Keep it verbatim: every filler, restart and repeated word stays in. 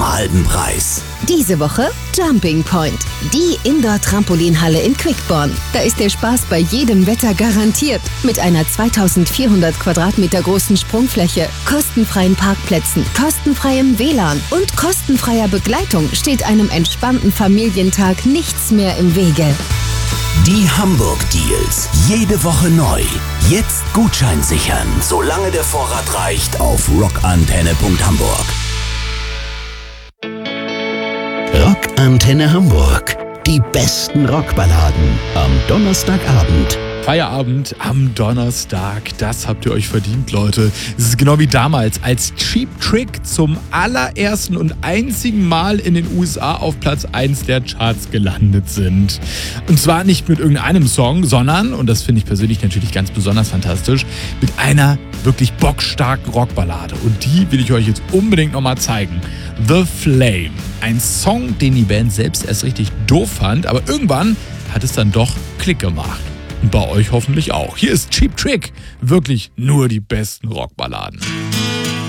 zum halben Preis. Diese Woche Jumping Point, die Indoor-Trampolinhalle in Quickborn. Da ist der Spaß bei jedem Wetter garantiert. Mit einer zweitausendvierhundert Quadratmeter großen Sprungfläche, kostenfreien Parkplätzen, kostenfreiem W L A N und kostenfreier Begleitung steht einem entspannten Familientag nichts mehr im Wege. Die Hamburg-Deals. Jede Woche neu. Jetzt Gutschein sichern, solange der Vorrat reicht, auf rockantenne punkt hamburg. Rockantenne Hamburg. Die besten Rockballaden am Donnerstagabend. Feierabend am Donnerstag, das habt ihr euch verdient, Leute. Es ist genau wie damals, als Cheap Trick zum allerersten und einzigen Mal in den U S A auf Platz eins der Charts gelandet sind. Und zwar nicht mit irgendeinem Song, sondern, und das finde ich persönlich natürlich ganz besonders fantastisch, mit einer wirklich bockstarken Rockballade. Und die will ich euch jetzt unbedingt nochmal zeigen. The Flame. Ein Song, den die Band selbst erst richtig doof fand, aber irgendwann hat es dann doch Klick gemacht. Und bei euch hoffentlich auch. Hier ist Cheap Trick. Wirklich nur die besten Rockballaden.